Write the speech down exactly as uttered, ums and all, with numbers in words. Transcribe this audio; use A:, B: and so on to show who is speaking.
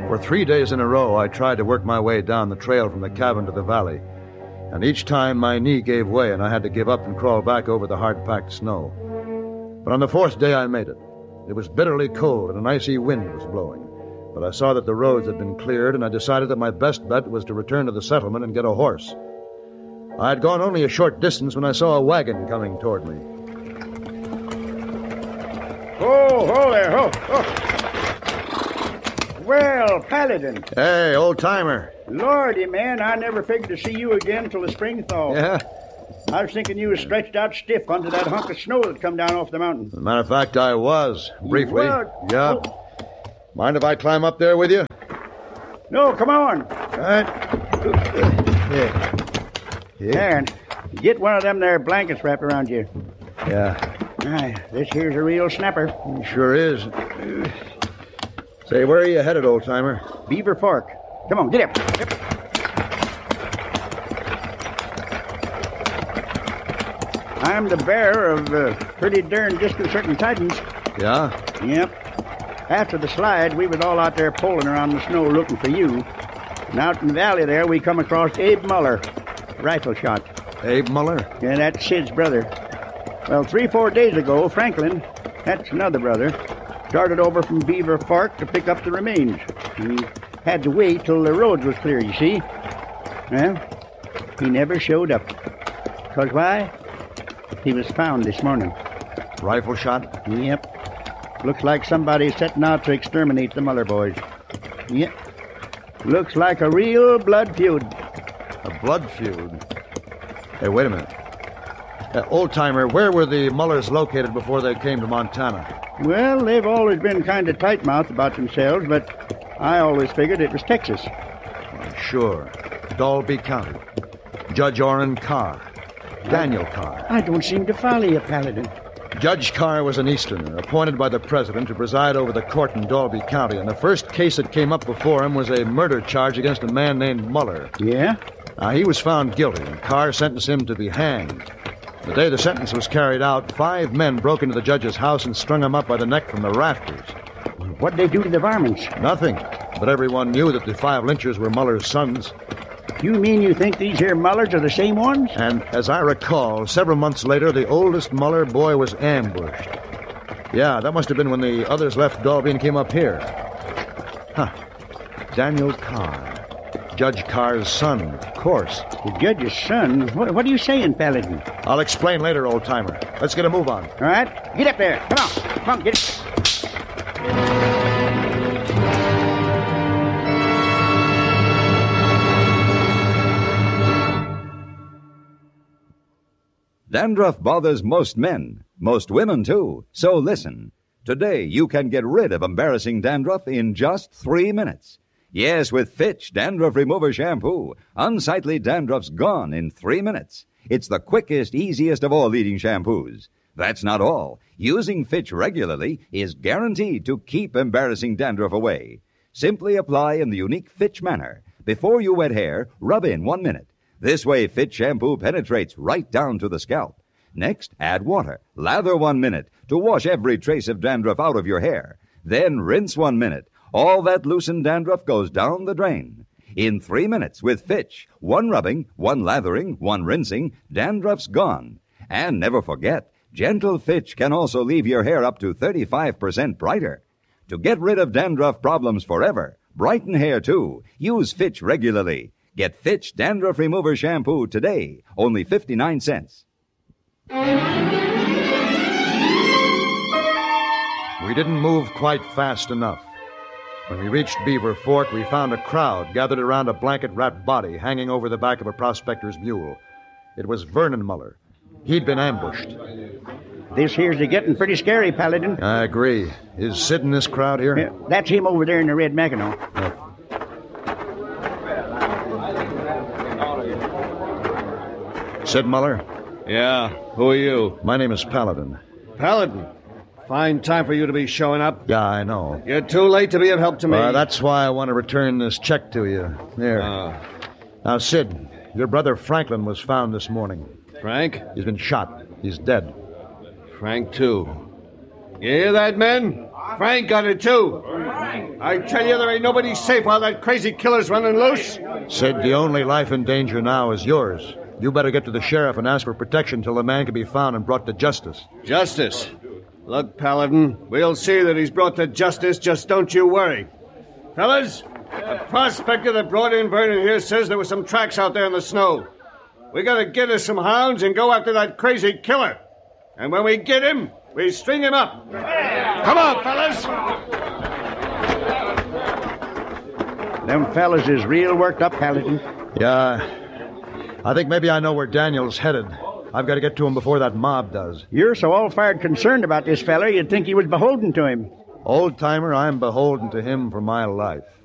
A: For three days in a row, I tried to work my way down the trail from the cabin to the valley. And each time my knee gave way and I had to give up and crawl back over the hard-packed snow. But on the fourth day, I made it. It was bitterly cold and an icy wind was blowing. But I saw that the roads had been cleared, and I decided that my best bet was to return to the settlement and get a horse. I had gone only a short distance when I saw a wagon coming toward me.
B: Oh, ho there, ho, ho. Well, Paladin.
A: Hey, old-timer.
B: Lordy, man, I never figured to see you again till the spring thaw.
A: Yeah?
B: I was thinking you was stretched out stiff onto that hunk of snow that come down off the mountain.
A: As a matter of fact, I was, briefly.
B: What?
A: Yeah.
B: Oh.
A: Mind if I climb up there with you?
B: No, come on.
A: All right. Yeah.
B: There, get one of them there blankets wrapped around you.
A: Yeah.
B: Aye, this here's a real snapper.
A: It sure is. Say, where are you headed, old-timer?
B: Beaver Fork. Come on, get up. Yep. I'm the bearer of uh, pretty darn disconcerting tidings.
A: Yeah?
B: Yep. After the slide, we was all out there poling around the snow looking for you. And out in the valley there, we come across Abe Muller, rifle shot.
A: Abe Muller?
B: Yeah, that's Sid's brother. Well, three, four days ago, Franklin, that's another brother, started over from Beaver Fork to pick up the remains. He had to wait till the roads was clear, you see. Well, he never showed up. Because why? He was found this morning.
A: Rifle shot?
B: Yep. Looks like somebody's setting out to exterminate the Muller boys. Yep. Looks like a real blood feud.
A: A blood feud? Hey, wait a minute. Uh, old-timer, where were the Mullers located before they came to Montana?
B: Well, they've always been kind of tight-mouthed about themselves, but I always figured it was Texas.
A: Oh, sure. Dalby County. Judge Orrin Carr. Daniel Carr.
B: I don't seem to follow you, Paladin.
A: Judge Carr was an Easterner, appointed by the president to preside over the court in Dalby County, and the first case that came up before him was a murder charge against a man named Muller.
B: Yeah?
A: Now, he was found guilty, and Carr sentenced him to be hanged. The day the sentence was carried out, five men broke into the judge's house and strung him up by the neck from the rafters.
B: What'd they do to the varmints?
A: Nothing, but everyone knew that the five lynchers were Muller's sons.
B: You mean you think these here Mullers are the same ones?
A: And as I recall, several months later, the oldest Muller boy was ambushed. Yeah, that must have been when the others left Dalby and came up here. Huh. Daniel Carr. Judge Carr's son, of course.
B: The judge's son? What, what are you saying, Paladin?
A: I'll explain later, old-timer. Let's get a move on.
B: All right. Get up there. Come on. Come on, get it.
C: Dandruff bothers most men, most women too. So listen. Today you can get rid of embarrassing dandruff in just three minutes. Yes, with Fitch Dandruff Remover Shampoo, unsightly dandruff's gone in three minutes. It's the quickest, easiest of all leading shampoos. That's not all. Using Fitch regularly is guaranteed to keep embarrassing dandruff away. Simply apply in the unique Fitch manner. Before you wet hair, rub in one minute. This way, Fitch shampoo penetrates right down to the scalp. Next, add water. Lather one minute to wash every trace of dandruff out of your hair. Then rinse one minute. All that loosened dandruff goes down the drain. In three minutes with Fitch, one rubbing, one lathering, one rinsing, dandruff's gone. And never forget, gentle Fitch can also leave your hair up to thirty-five percent brighter. To get rid of dandruff problems forever, brighten hair too, use Fitch regularly. Get Fitch Dandruff Remover Shampoo today, only fifty-nine cents.
A: We didn't move quite fast enough. When we reached Beaver Fork, we found a crowd gathered around a blanket-wrapped body hanging over the back of a prospector's mule. It was Vernon Muller. He'd been ambushed.
B: This here's getting pretty scary, Paladin.
A: I agree. Is Sid in this crowd here?
B: Yeah, that's him over there in the red Mackinaw.
A: Uh, Sid Muller?
D: Yeah, who are you?
A: My name is Paladin.
D: Paladin. Fine time for you to be showing up.
A: Yeah, I know.
D: You're too late to be of help to me.
A: Uh, that's why I want to return this check to you. Here.
D: Uh,
A: now, Sid, your brother Franklin was found this morning.
D: Frank?
A: He's been shot. He's dead.
D: Frank, too. You hear that, men? Frank got it, too. I tell you, there ain't nobody safe while that crazy killer's running loose.
A: Sid, the only life in danger now is yours. You better get to the sheriff and ask for protection till the man can be found and brought to justice.
D: Justice? Look, Paladin, we'll see that he's brought to justice, just don't you worry. Fellas, the prospector that brought in Vernon here says there were some tracks out there in the snow. We gotta get us some hounds and go after that crazy killer. And when we get him, we string him up. Come on, fellas!
B: Them fellas is real worked up, Paladin.
A: Yeah, I think maybe I know where Daniel's headed. I've got to get to him before that mob does.
B: You're so all-fired concerned about this feller, you'd think he was beholden to him.
A: Old-timer, I'm beholden to him for my life.